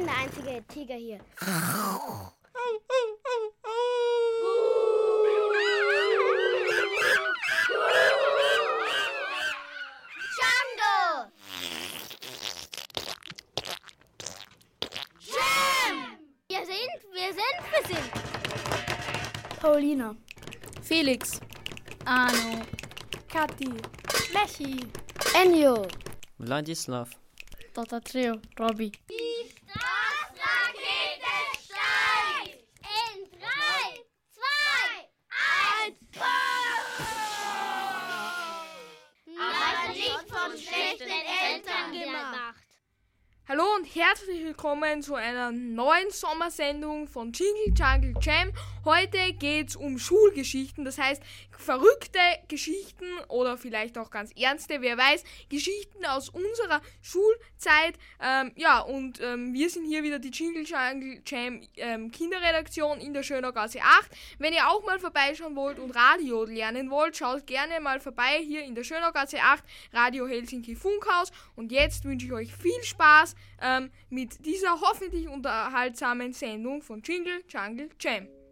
bin der einzige Tiger hier. Django! Jam! Wir sind. Paulina, Felix, Arno, Kathi, Leschi, Enjo. Wladislav. Dr. Trio, Robby. Die Starrakete steigt! In 3, 2, 1, aber nicht von schlechten Eltern gemacht. Hallo und herzlich willkommen zu einer neuen Sommersendung von Jingle Jungle Jam. Heute geht's um Schulgeschichten, das heißt verrückte Geschichten oder vielleicht auch ganz ernste, wer weiß, Geschichten aus unserer Schulzeit. Wir sind hier wieder die Jingle Jungle Jam Kinderredaktion in der Schönaugasse 8. Wenn ihr auch mal vorbeischauen wollt und Radio lernen wollt, schaut gerne mal vorbei hier in der Schönaugasse 8, Radio Helsinki Funkhaus. Und jetzt wünsche ich euch viel Spaß mit dieser hoffentlich unterhaltsamen Sendung von Jingle Jungle Jam.